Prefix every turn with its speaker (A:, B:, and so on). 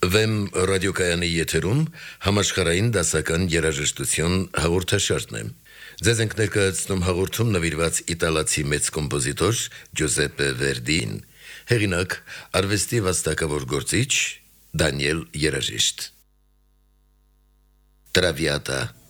A: Վեմ ռադիոկայանի եթերում համաշխարհային դասական երաժշտություն հաղորդաշարն է։ Ձեզ ենք ներկայացնում հաղորդում նվիրված իտալացի մեծ կոմպոզիտոր Ջուզեպպե Վերդիին, հեղինակ արվեստի վաստակավոր գործիչ Դանիել Երաժիշտ։ Traviata